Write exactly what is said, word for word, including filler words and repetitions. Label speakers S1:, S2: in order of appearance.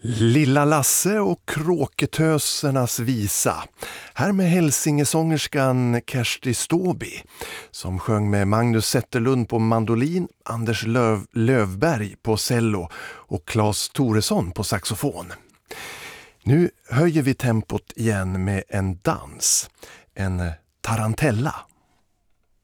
S1: Lilla Lasse och kråketösernas visa. Här med hälsingesångerskan Kersti Ståby som sjöng med Magnus Zetterlund på mandolin, Anders Löv Lövberg på cello och Claes Toresson på saxofon. Nu höjer vi tempot igen med en dans, en tarantella.